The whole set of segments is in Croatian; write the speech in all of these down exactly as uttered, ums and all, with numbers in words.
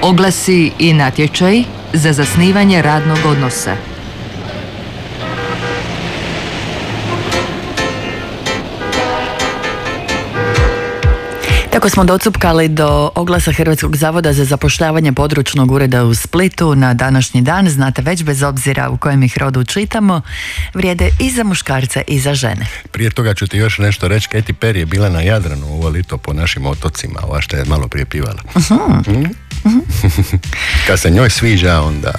Oglasi i natječaj za zasnivanje radnog odnosa. Tako smo docupkali do oglasa Hrvatskog zavoda za zapošljavanje područnog ureda u Splitu na današnji dan. Znate već, bez obzira u kojem ih rodu čitamo, vrijede i za muškarce i za žene. Prije toga ću ti još nešto reći. Katy Perry je bila na Jadranu ovo lito po našim otocima, ova što je malo prije pivala. Uh-huh. Mm? Uh-huh. Kad se njoj sviđa, onda...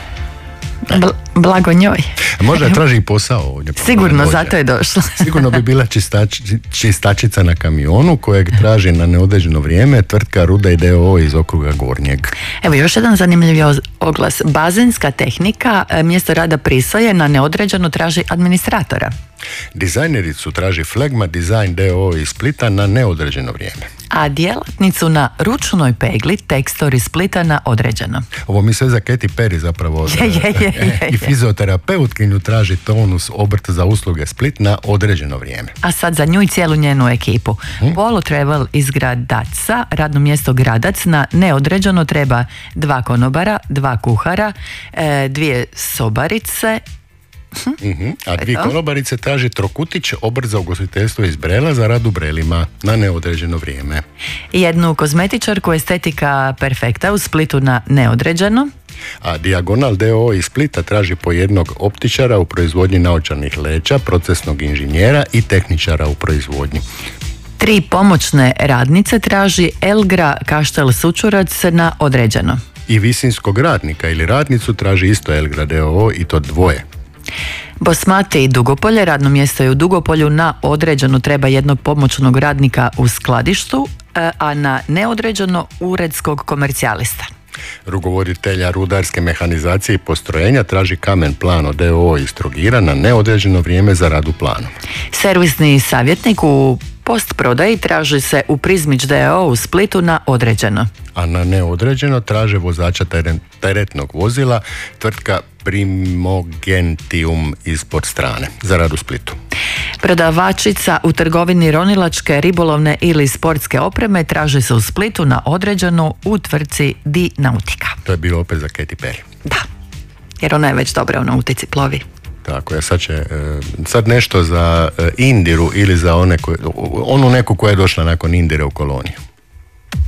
Bl- blago njoj. Možda je traži posao ovdje. Sigurno, zato je došla. Sigurno bi bila čistač, čistačica na kamionu kojeg traži na neodređeno vrijeme tvrtka Ruda d o o iz okruga Gornjeg. Evo još jedan zanimljiv oglas. Bazenska tehnika, mjesto rada Prisoje, na neodređeno traži administratora. Dizajnericu traži Flegma Design d o o iz Splita na neodređeno vrijeme. A djelatnicu na ručnoj pegli Tekstor iz Splita na određeno. Ovo mi sve za Katy Perry zapravo. Je, je, je, je. I fizioterapeutkinju traži Tonus obrt za usluge Split na određeno vrijeme. A sad za nju i cijelu njenu ekipu. Hmm? Polo Travel iz Gradaca, radno mjesto Gradac, na neodređeno treba dva konobara, dva kuhara, dvije sobarice. Hm? Uh-huh. A dvije konobarice traži Trokutić, obrt za ugostiteljstvo iz Brela za rad u Brelima na neodređeno vrijeme. Jednu kozmetičarku Estetika Perfekta u Splitu na neodređeno. A Dijagonal d o o iz Splita traži po jednog optičara u proizvodnji naočarnih leća, procesnog inženjera i tehničara u proizvodnji. Tri pomoćne radnice traži Elgra Kaštel Sučurac na određeno. I visinskog radnika ili radnicu traži isto Elgra d o o i to dvoje. Bosmate i Dugopolje, radno mjesto je u Dugopolju, na određeno treba jednog pomoćnog radnika u skladištu, a na neodređeno uredskog komercijalista. Rukovoditelja rudarske mehanizacije i postrojenja traži Kamen Plano d o o iz Trogira na neodređeno vrijeme za rad u planu. Servisni savjetnik u postprodaji traži se u Prizmić d o o u Splitu na određeno. A na neodređeno traže vozača teretnog vozila tvrtka Primogentium iz Podstrane za rad u Splitu. Prodavačica u trgovini ronilačke, ribolovne ili sportske opreme traži se u Splitu na određeno u tvrtci Di Nautika. To je bilo opet za Katy Perry. Da, jer ona je već dobra u nautici, plovi. Tako je, sad će, sad nešto za Indiru ili za one koje, onu neku koja je došla nakon Indire u koloniju.